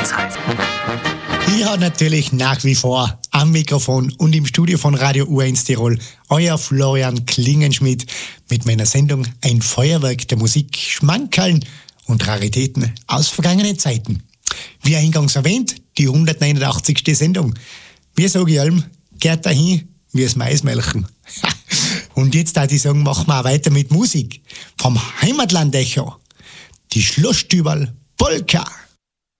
Ja, natürlich nach wie vor am Mikrofon und im Studio von Radio U1 Tirol euer Florian Klingenschmidt mit meiner Sendung Ein Feuerwerk der Musik, Schmankerln und Raritäten aus vergangenen Zeiten. Wie eingangs erwähnt, die 189. Sendung. Wir sagen allem, geht dahin wie das Maismelken. Und jetzt da ich sagen, machen wir auch weiter mit Musik. Vom Heimatland-Echo. Die Schlossstüberl Polka.